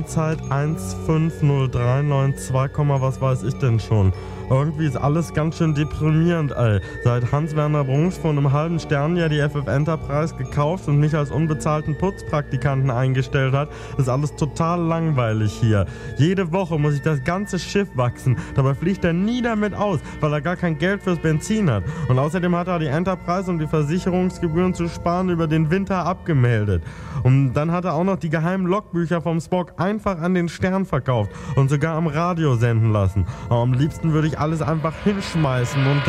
Zeit 15039, was weiß ich denn schon. Irgendwie ist alles ganz schön deprimierend, ey. Seit Hans-Werner Brunks vor einem halben Stern ja die FF Enterprise gekauft und mich als unbezahlten Putzpraktikanten eingestellt hat, ist alles total langweilig hier. Jede Woche muss ich das ganze Schiff wachsen. Dabei fliegt er nie damit aus, weil er gar kein Geld fürs Benzin hat. Und außerdem hat er die Enterprise, um die Versicherungsgebühren zu sparen, über den Winter abgemeldet. Und dann hat er auch noch die geheimen Logbücher vom Spock einfach an den Stern verkauft und sogar am Radio senden lassen. Aber am liebsten würde ich alles einfach hinschmeißen und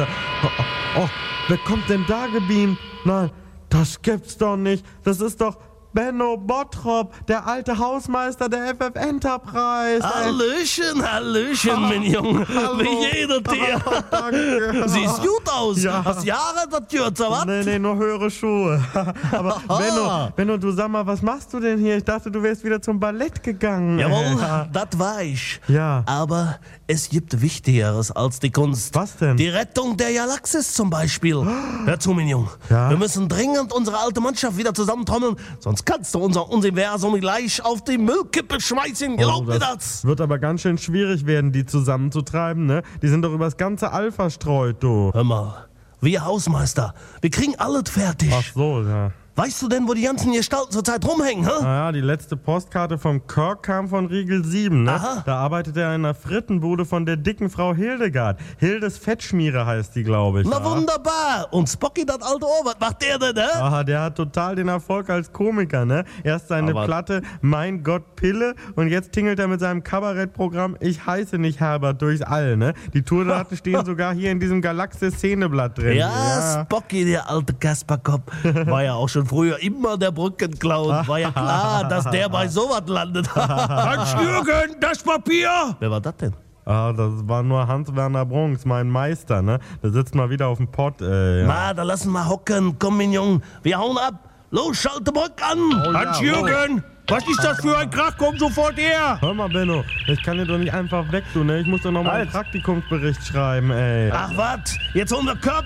wer kommt denn da gebeamt? Nein, das gibt's doch nicht. Das ist doch Benno Bottrop, der alte Hausmeister der FF Enterprise. Hallöchen, mein Junge. Hallo. Wie jeder dir. Danke. Siehst gut aus. Ja. Hast Jahre das Jürz, was? Nee, nur höhere Schuhe. Aber Benno, du sag mal, was machst du denn hier? Ich dachte, du wärst wieder zum Ballett gegangen. Jawohl, das war ich. Ja. Aber es gibt Wichtigeres als die Kunst. Was denn? Die Rettung der Galaxis zum Beispiel. Hör zu, mein Junge. Ja? Wir müssen dringend unsere alte Mannschaft wieder zusammentrommeln, sonst kannst du unser Universum gleich auf die Müllkippe schmeißen. Glaub mir das. Wird aber ganz schön schwierig werden, die zusammenzutreiben, ne? Die sind doch übers ganze All verstreut, du. Hör mal, wir Hausmeister, wir kriegen alles fertig. Ach so, ja. Weißt du denn, wo die ganzen Gestalten zurzeit rumhängen, hä? Naja, die letzte Postkarte vom Kirk kam von Riegel 7, ne? Aha. Da arbeitet er in einer Frittenbude von der dicken Frau Hildegard. Hildes Fettschmiere heißt die, glaube ich. Na ja. wunderbar. Und Spocky, das alte Ohr, was macht der denn, ne? Aha, der hat total den Erfolg als Komiker, ne? Erst seine Aber- Platte Mein Gott Pille und jetzt tingelt er mit seinem Kabarettprogramm Ich heiße nicht Herbert durchs All, ne? Die Tourdaten stehen sogar hier in diesem Galaxis-Szeneblatt drin. Ja, Spocky, der alte Kasperkopf, war ja auch schon früher immer der Brückenclown. War ja klar, dass der bei sowas landet. Hans-Jürgen, das Papier! Wer war das denn? Ah, das war nur Hans-Werner Brunks, mein Meister, ne? Der sitzt mal wieder auf dem Pott, ey. Ja. Ma, da lassen wir hocken. Komm, mein Junge, wir hauen ab. Los, schalte Brück an. Hans-Jürgen, was ist das für ein Krach? Komm sofort her! Hör mal, Benno, ich kann dir doch nicht einfach weg, du, ne? Ich muss doch noch mal einen Praktikumsbericht schreiben, ey. Ach, was? Jetzt holen wir Körper